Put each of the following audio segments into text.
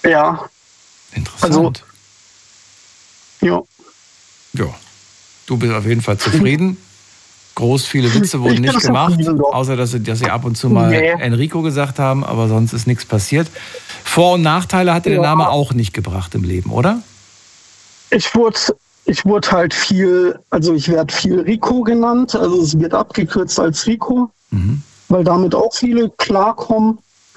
Ja. Interessant. Also, ja. Ja. Du bist auf jeden Fall zufrieden. Groß viele Witze wurden nicht gemacht, außer dass sie ab und zu mal Enrico gesagt haben, aber sonst ist nichts passiert. Vor- und Nachteile hat dir der Name auch nicht gebracht im Leben, oder? Ich wurde halt ich werde viel Rico genannt, also es wird abgekürzt als Rico, weil damit auch viele klarkommen.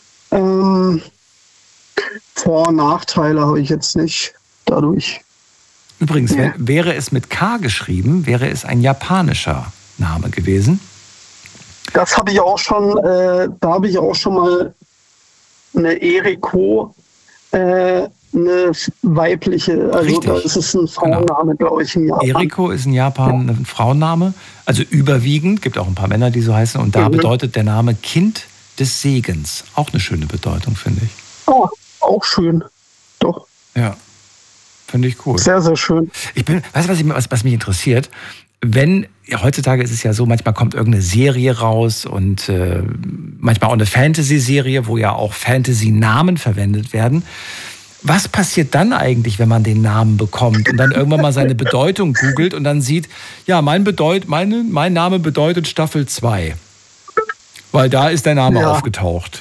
Vor- und Nachteile habe ich jetzt nicht dadurch. Übrigens, wäre es mit K geschrieben, wäre es ein japanischer Name gewesen. Das habe ich auch schon, da habe ich auch schon mal eine Eriko, eine weibliche, also Richtig. da ist es ein Frauenname, glaube ich, in Japan. Eriko ist in Japan ein Frauenname, also überwiegend, gibt auch ein paar Männer, die so heißen, und da bedeutet der Name Kind des Segens. Auch eine schöne Bedeutung, finde ich. Oh, auch schön, doch. Ja, finde ich cool. Sehr, sehr schön. Weißt du, was mich interessiert? Heutzutage ist es ja so, manchmal kommt irgendeine Serie raus und manchmal auch eine Fantasy-Serie, wo ja auch Fantasy-Namen verwendet werden. Was passiert dann eigentlich, wenn man den Namen bekommt und dann irgendwann mal seine Bedeutung googelt und dann sieht, ja, mein Name bedeutet Staffel 2. Weil da ist der Name aufgetaucht.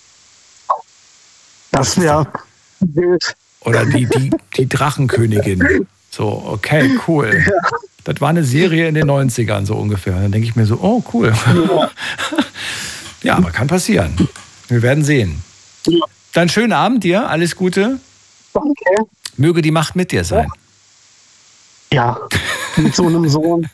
Das wäre wild. Oder die Drachenkönigin. So, okay, cool. Ja. Das war eine Serie in den 90ern so ungefähr. Und dann denke ich mir so, oh, cool. Ja, aber kann passieren. Wir werden sehen. Ja. Dann schönen Abend dir, alles Gute. Danke. Möge die Macht mit dir sein. Ja, mit so einem Sohn.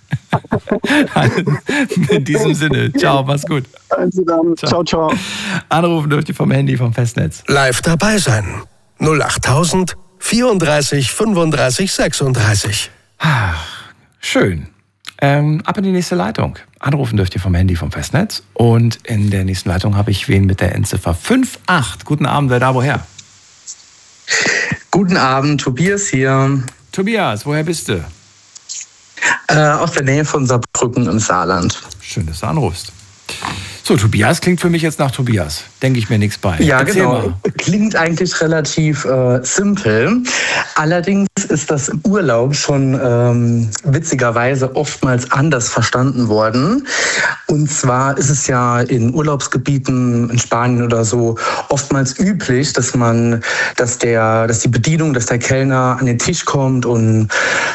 In diesem Sinne, ciao, mach's gut. Also dann, ciao. Anrufen dürft ihr vom Handy, vom Festnetz. Live dabei sein. 08000 34 35 36. Schön. Ab in die nächste Leitung. Anrufen dürft ihr vom Handy, vom Festnetz. Und in der nächsten Leitung habe ich wen mit der Endziffer 58. Guten Abend, wer da woher? Guten Abend, Tobias hier. Tobias, woher bist du? Aus der Nähe von Saarbrücken im Saarland. Schön, dass du anrufst. So, Tobias klingt für mich jetzt nach Tobias. Denke ich mir nichts bei. Ja, Erzähl genau. mal. Klingt eigentlich relativ simpel. Allerdings ist das im Urlaub schon witzigerweise oftmals anders verstanden worden. Und zwar ist es ja in Urlaubsgebieten in Spanien oder so oftmals üblich, dass die Bedienung, dass der Kellner an den Tisch kommt und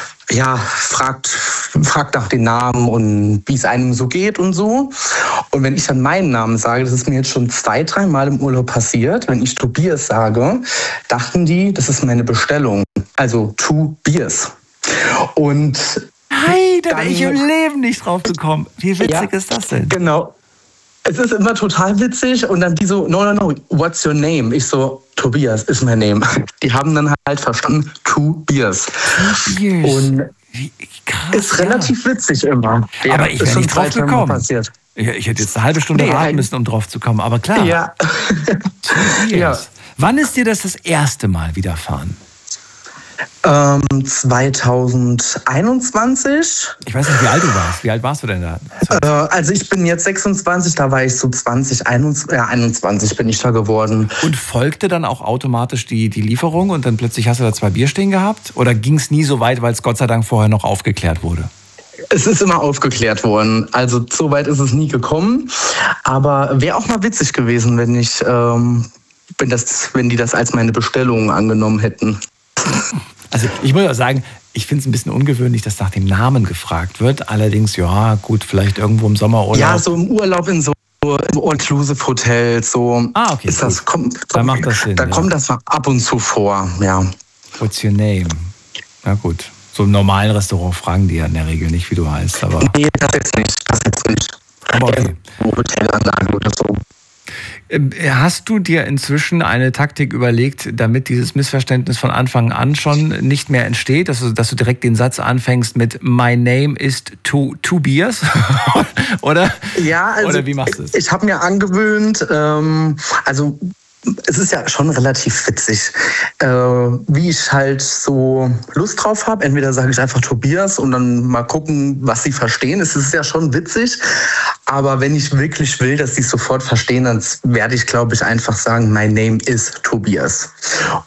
fragt nach den Namen und wie es einem so geht und so. Und wenn ich dann meinen Namen sage, das ist mir jetzt schon 2-3 Mal im Urlaub passiert, wenn ich Tobias sage, dachten die, das ist meine Bestellung. Also Tobias. Und hey, da wäre ich im Leben nicht drauf gekommen. Wie witzig ist das denn? Genau. Es ist immer total witzig und dann die so, no, what's your name? Ich so, Tobias ist mein Name. Die haben dann halt verstanden, Tobias. Und krass, ist relativ witzig immer. Ja, aber ich wäre nicht drauf gekommen. Ich hätte jetzt eine halbe Stunde raten müssen, um drauf zu kommen, aber klar. Ja. Tobias. Wann ist dir das erste Mal widerfahren? 2021. Ich weiß nicht, wie alt du warst. Wie alt warst du denn da? Also ich bin jetzt 26, da war ich so 21 bin ich da geworden. Und folgte dann auch automatisch die Lieferung und dann plötzlich hast du da 2 Bier stehen gehabt? Oder ging es nie so weit, weil es Gott sei Dank vorher noch aufgeklärt wurde? Es ist immer aufgeklärt worden. Also so weit ist es nie gekommen. Aber wäre auch mal witzig gewesen, wenn die das als meine Bestellung angenommen hätten. Also ich muss auch sagen, ich finde es ein bisschen ungewöhnlich, dass nach dem Namen gefragt wird. Allerdings, ja, gut, vielleicht irgendwo im Sommerurlaub. Ja, so im Urlaub in so All-Inclusive-Hotels, so. Ah, okay. Ist das, da macht das Sinn. Da kommt das ab und zu vor, ja. What's your name? Na gut. So im normalen Restaurant fragen die ja in der Regel nicht, wie du heißt. Aber nee, das jetzt nicht. Aber okay. Hotelanlage oder so. Hast du dir inzwischen eine Taktik überlegt, damit dieses Missverständnis von Anfang an schon nicht mehr entsteht, dass du direkt den Satz anfängst mit My name is Tobias? Oder? Ja, also oder wie machst du es? Ich habe mir angewöhnt, es ist ja schon relativ witzig, wie ich halt so Lust drauf habe. Entweder sage ich einfach Tobias und dann mal gucken, was sie verstehen. Es ist ja schon witzig, aber wenn ich wirklich will, dass sie es sofort verstehen, dann werde ich, glaube ich, einfach sagen, my name is Tobias.